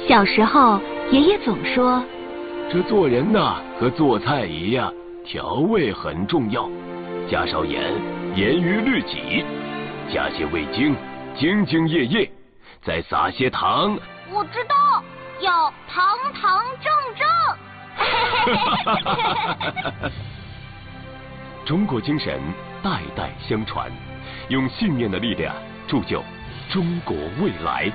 小时候，爷爷总说， 这做人呐，和做菜一样，调味很重要，加少盐，严于律己；加些味精，兢兢业业；再撒些糖。 我知道，要堂堂正正。 中国精神代代相传，用信念的力量铸就中国未来。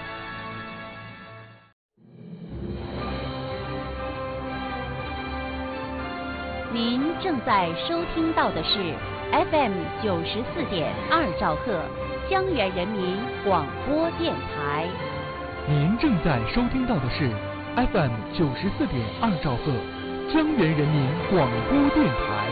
您正在收听到的是 FM 94.2兆赫江源人民广播电台。 您正在收听到的是 FM 94.2兆赫江源人民广播电台。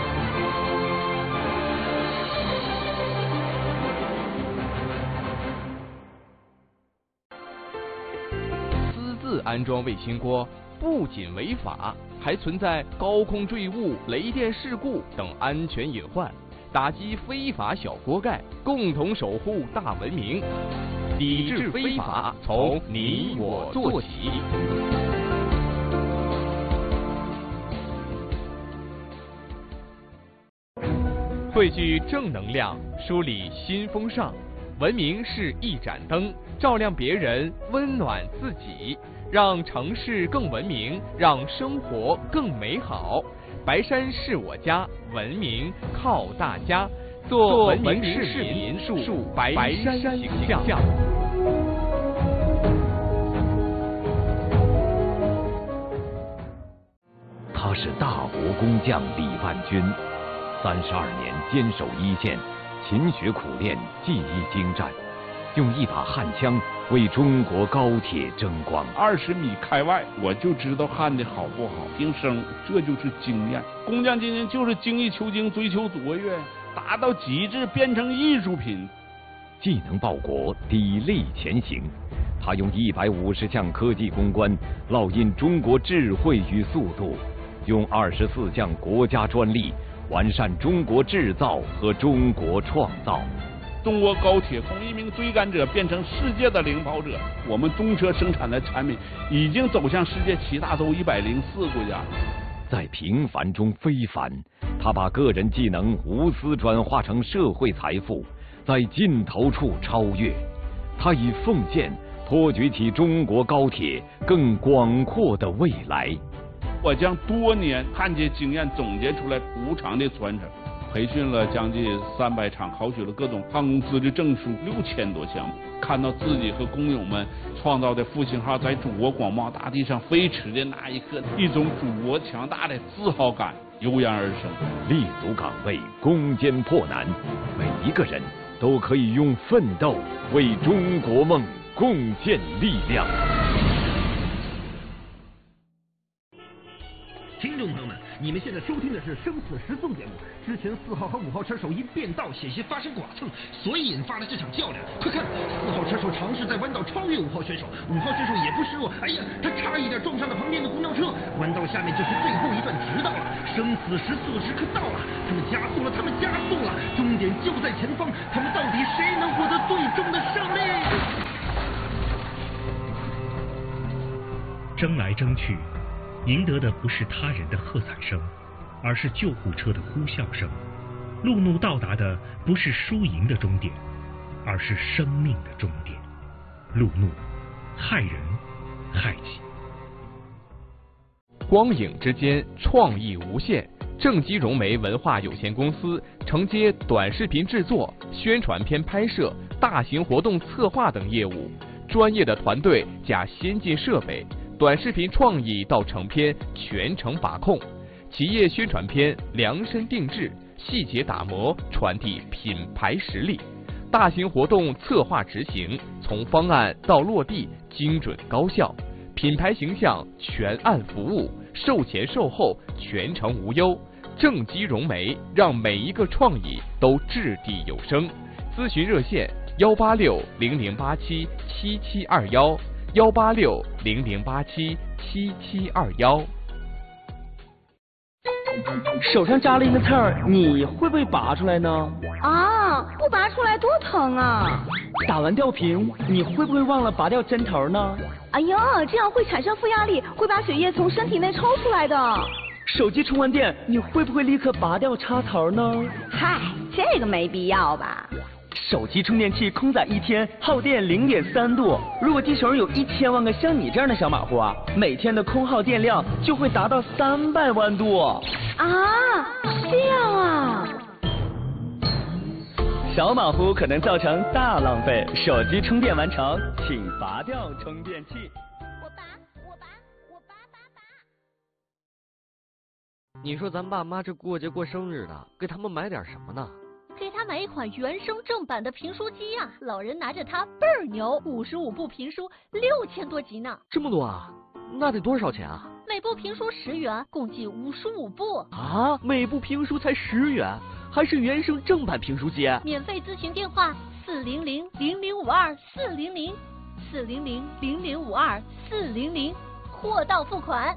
私自安装卫星锅不仅违法，还存在高空坠物、雷电事故等安全隐患，打击非法小锅盖，共同守护大文明。抵制非法，从你我做起。汇聚正能量，梳理新风尚。文明是一盏灯，照亮别人，温暖自己。让城市更文明，让生活更美好。白山是我家，文明靠大家。做文明市民，树白山形象。 他是大国工匠李万钧，32年坚守一线，勤学苦练，技艺精湛，用一把焊枪为中国高铁争光。 20米开外，我就知道焊的好不好，听声，这就是经验。工匠精神就是精益求精，追求卓越，达到极致，变成艺术品。 技能报国，砥砺前行。他用150项科技攻关烙印中国智慧与速度，用24项国家专利完善中国制造和中国创造。 中国高铁从一名追赶者变成世界的领跑者，我们中车生产的产品已经走向世界7大洲104国家。 在平凡中非凡，他把个人技能无私转化成社会财富，在尽头处超越。他以奉献托举起中国高铁更广阔的未来。 我将多年焊接经验总结出来，无偿的传承。培训了将近300场，考取了各种航空资质证书6000多项目。看到自己和工友们创造的复兴号在祖国广袤大地上飞驰的那一刻，一种祖国强大的自豪感油然而生。 立足岗位，攻坚破难，每一个人都可以用奋斗为中国梦贡献力量。 听众朋友们，你们现在收听的是《生死时速》节目。之前4号和5号车手因变道险些发生剐蹭，所以引发了这场较量。快看，4号车手尝试在弯道超越5号选手，5号选手也不示弱，哎呀，他差一点撞上了旁边的公交车。弯道下面就是最后一段直道了，生死时速时刻到了，他们加速了，他们加速了，终点就在前方，他们到底谁能获得最终的胜利？ 争来争去，赢得的不是他人的喝彩声，而是救护车的呼啸声。路怒到达的不是输赢的终点，而是生命的终点。路怒，害人害己。 光影之间，创意无限。正畸融媒文化有限公司承接短视频制作、宣传片拍摄、大型活动策划等业务，专业的团队加先进设备。短视频创意到成片全程把控，企业宣传片量身定制，细节打磨，传递品牌实力。大型活动策划执行，从方案到落地精准高效，品牌形象全案服务，售前售后全程无忧。正畸融媒让每一个创意都掷地有声。咨询热线18600877721。18600877721。 手上扎了一根刺儿，你会不会拔出来呢？ 啊，不拔出来多疼啊！ 打完吊瓶，你会不会忘了拔掉针头呢？ 哎呦，这样会产生负压力，会把血液从身体内抽出来的。 手机充完电，你会不会立刻拔掉插头呢？ 嗨，这个没必要吧。 手机充电器空载1天耗电0.3度，如果地球上有1000万个像你这样的小马虎啊，每天的空耗电量就会达到300万度。 啊，这样啊。 小马虎可能造成大浪费，手机充电完成，请拔掉充电器。 我拔。 你说咱爸妈这过节过生日的，给他们买点什么呢？ 给他买一款原声正版的评书机呀，老人拿着它倍儿牛，55部评书6000多集呢。 这么多啊？那得多少钱啊？ 每部评书10元，共计55部。 啊，每部评书才10元，还是原声正版评书机？ 免费咨询电话400-0052-400，400-0052-400，货到付款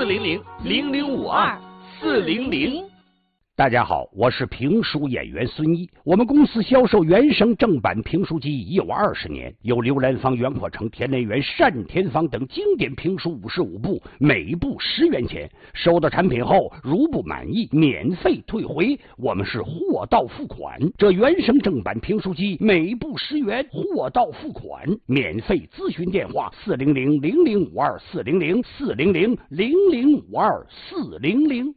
400-0052-400。 大家好，我是评书演员孙一。我们公司销售原声正版评书机已有20年，有刘兰芳、袁阔成、田连元、单田芳等经典评书55部，每部10元钱。收到产品后，如不满意，免费退回。我们是货到付款。这原声正版评书机每部10元，货到付款，免费咨询电话400-0052-400，400-0052-400。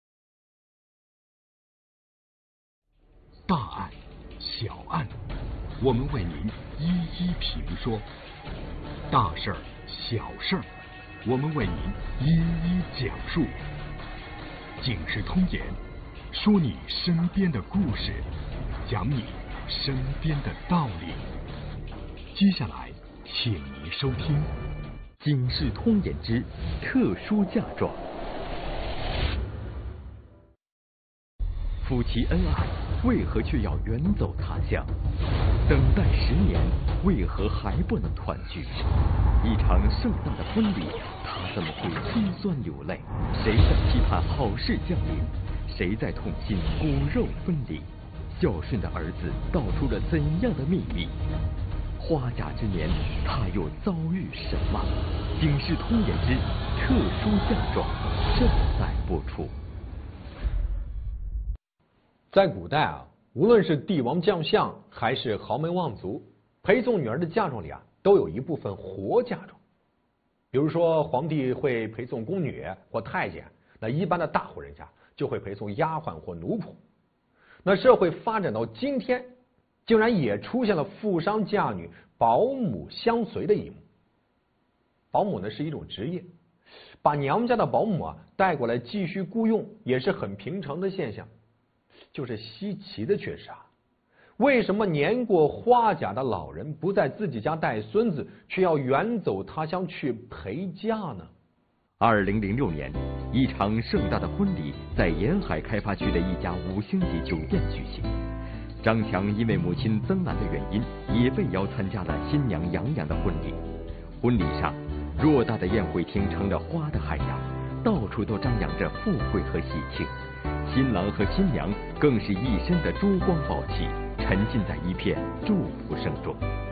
大案、小案，我们为您一一评说；大事儿、小事儿，我们为您一一讲述。警世通言，说你身边的故事，讲你身边的道理。接下来，请您收听《 警世通言之特殊嫁妆》。夫妻恩爱，为何却要远走他乡？等待10年，为何还不能团聚？一场盛大的婚礼，他怎么会心酸流泪？谁在期盼好事降临？谁在痛心骨肉分离？孝顺的儿子道出了怎样的秘密？花甲之年，他又遭遇什么？警世通言之特殊嫁妆正在播出。 在古代啊，无论是帝王将相还是豪门望族，陪送女儿的嫁妆里啊，都有一部分活嫁妆。比如说皇帝会陪送宫女或太监，那一般的大户人家就会陪送丫鬟或奴仆。那社会发展到今天，竟然也出现了富商嫁女、保姆相随的一幕。保姆呢是一种职业，把娘家的保姆啊带过来继续雇佣，也是很平常的现象。就是稀奇的却是啊，为什么年过花甲的老人不在自己家带孙子，却要远走他乡去陪嫁呢 ？2006年，一场盛大的婚礼在沿海开发区的一家5星级酒店举行。张强因为母亲曾兰的原因，也被邀参加了新娘杨洋的婚礼。婚礼上，偌大的宴会厅成了花的海洋，到处都张扬着富贵和喜庆。新郎和新娘更是一身的珠光宝气，沉浸在一片祝福声中。